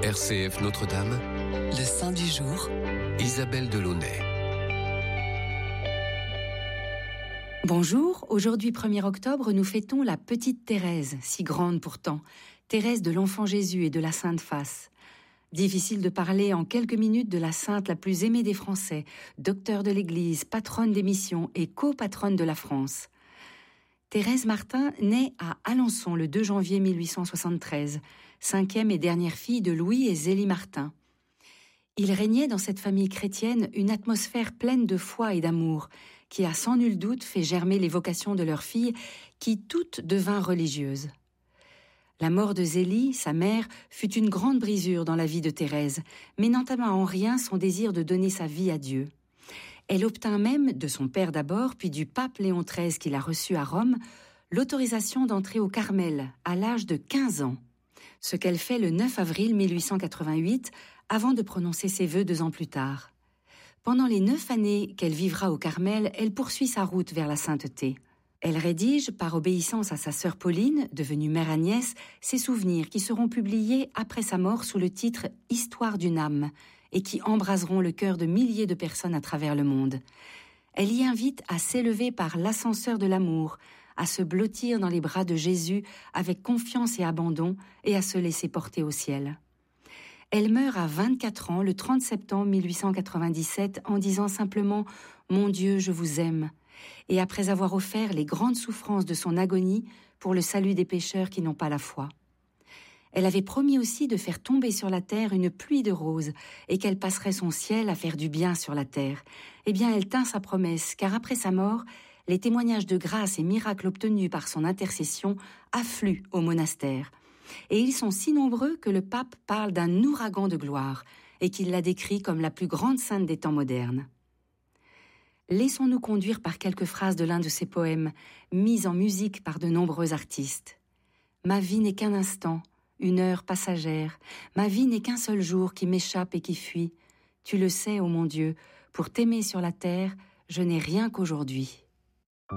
RCF Notre-Dame, le Saint du jour, Isabelle Delaunay. Bonjour, aujourd'hui 1er octobre, nous fêtons la petite Thérèse, si grande pourtant, Thérèse de l'Enfant Jésus et de la Sainte Face. Difficile de parler en quelques minutes de la sainte la plus aimée des Français, docteur de l'Église, patronne des missions et copatronne de la France. Thérèse Martin naît à Alençon le 2 janvier 1873, cinquième et dernière fille de Louis et Zélie Martin. Il régnait dans cette famille chrétienne une atmosphère pleine de foi et d'amour, qui a sans nul doute fait germer les vocations de leurs filles, qui toutes devinrent religieuses. La mort de Zélie, sa mère, fut une grande brisure dans la vie de Thérèse, mais n'entama en rien son désir de donner sa vie à Dieu. Elle obtint même, de son père d'abord, puis du pape Léon XIII qui l'a reçu à Rome, l'autorisation d'entrer au Carmel à l'âge de 15 ans, ce qu'elle fait le 9 avril 1888, avant de prononcer ses vœux 2 ans plus tard. Pendant les 9 années qu'elle vivra au Carmel, elle poursuit sa route vers la sainteté. Elle rédige, par obéissance à sa sœur Pauline, devenue mère Agnès, ses souvenirs qui seront publiés après sa mort sous le titre « Histoire d'une âme » et qui embraseront le cœur de milliers de personnes à travers le monde. Elle y invite à s'élever par l'ascenseur de l'amour, à se blottir dans les bras de Jésus avec confiance et abandon et à se laisser porter au ciel. Elle meurt à 24 ans le 30 septembre 1897 en disant simplement « Mon Dieu, je vous aime » et après avoir offert les grandes souffrances de son agonie pour le salut des pécheurs qui n'ont pas la foi. Elle avait promis aussi de faire tomber sur la terre une pluie de roses et qu'elle passerait son ciel à faire du bien sur la terre. Eh bien, elle tint sa promesse, car après sa mort, les témoignages de grâce et miracles obtenus par son intercession affluent au monastère. Et ils sont si nombreux que le pape parle d'un ouragan de gloire et qu'il la décrit comme la plus grande sainte des temps modernes. Laissons-nous conduire par quelques phrases de l'un de ses poèmes, mis en musique par de nombreux artistes. « Ma vie n'est qu'un instant, une heure passagère. Ma vie n'est qu'un seul jour qui m'échappe et qui fuit. Tu le sais, ô mon Dieu, pour t'aimer sur la terre, je n'ai rien qu'aujourd'hui. »